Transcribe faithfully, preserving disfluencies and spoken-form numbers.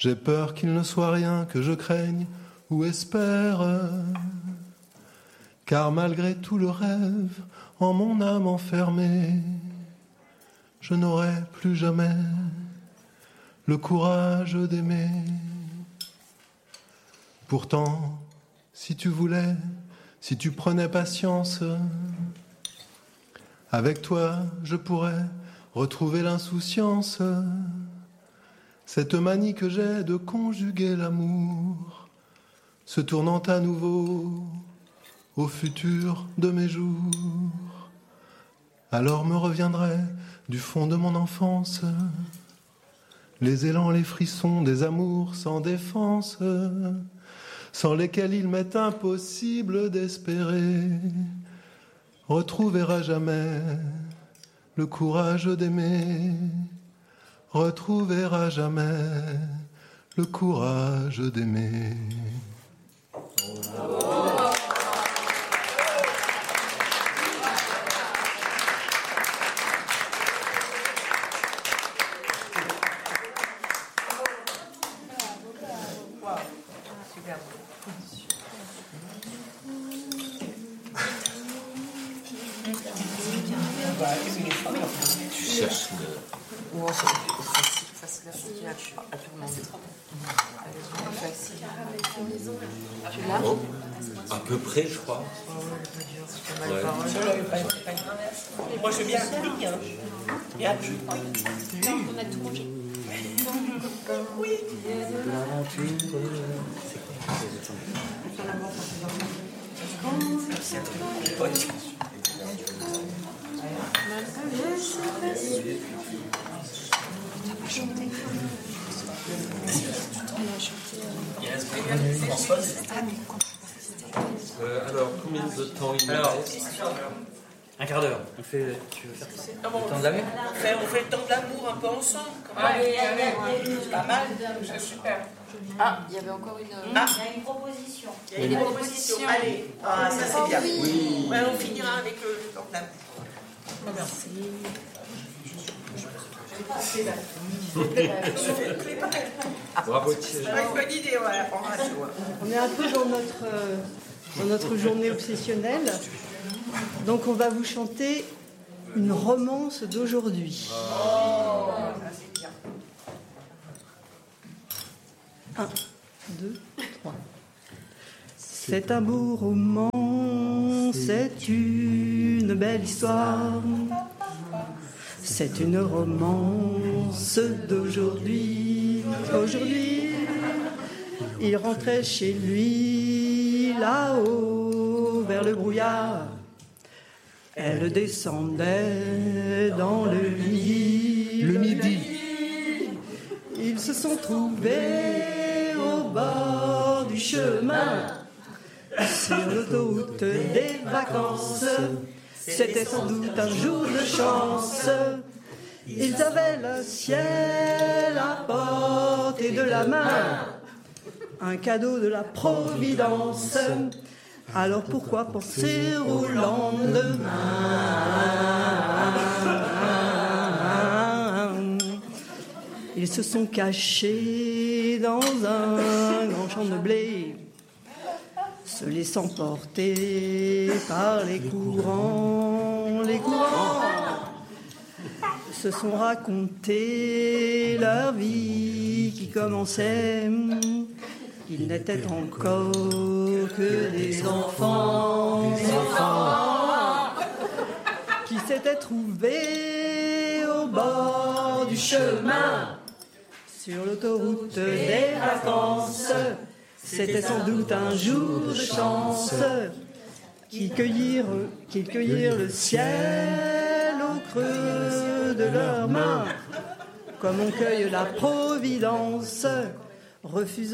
J'ai peur qu'il ne soit rien que je craigne ou espère, car malgré tout le rêve en mon âme enfermée, je n'aurai plus jamais le courage d'aimer. Pourtant, si tu voulais, si tu prenais patience, avec toi je pourrais retrouver l'insouciance, cette manie que j'ai de conjuguer l'amour, se tournant à nouveau au futur de mes jours. Alors me reviendraient du fond de mon enfance les élans, les frissons des amours sans défense, sans lesquels il m'est impossible d'espérer retrouver à jamais le courage d'aimer, retrouver à jamais le courage d'aimer. Tu cherches le... Non, c'est facile, facile à tout demander. Tu l'as ? Oh, à peu près, je crois. Ouais. Moi, je veux bien un prix, hein. Et un prix. On a tout mangé. Oui. C'est un truc pote. Euh, alors, combien de temps il nous Alors, reste ? un quart d'heure. On fait, tu veux faire ça le temps de l'amour ? On fait, on fait le temps de l'amour un peu ensemble. Quand même. Allez, allez, C'est pas mal. C'est super. Ah, il y avait encore une. Ah. Il y a une proposition. Il y a une proposition. Allez. Ah, ça c'est bien. Oui. Ouais, on finira avec le temps de l'amour. Merci. Bravo, Thierry. C'est une bonne idée, ouais, en radio. On est un peu dans notre, euh, dans notre journée obsessionnelle. Donc on va vous chanter une romance d'aujourd'hui. Oh, ça c'est bien. Un, deux, trois. C'est un beau roman, c'est une belle histoire. C'est une romance d'aujourd'hui. Aujourd'hui, il rentrait chez lui, là-haut, vers le brouillard. Elle descendait dans le midi. Le midi. Ils se sont trouvés au bord du chemin, sur l'autoroute des vacances. C'était sans doute un jour de chance. Ils avaient le ciel à portée de la main, un cadeau de la Providence. Alors pourquoi penser au lendemain? Ils se sont cachés dans un grand champ de blé, se laissant porter par les courants. Les courants se sont racontés leur vie qui commençait. Ils n'étaient encore que des enfants, des enfants qui s'étaient trouvés au bord du chemin, sur l'autoroute des vacances. C'était sans doute un jour de chance qu'ils cueillirent, qu'ils cueillirent le ciel au creux de leurs mains, comme on cueille la Providence, refusant